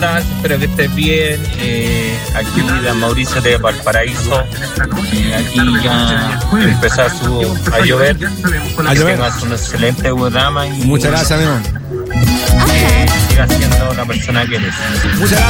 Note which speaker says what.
Speaker 1: estás? Espero que estés bien. Aquí de Mauricio de Valparaíso. Aquí ya empezó a llover. Que tengas un excelente programa.
Speaker 2: Muchas gracias, amigo.
Speaker 1: Siga siendo la persona que eres.
Speaker 2: Muchas gracias.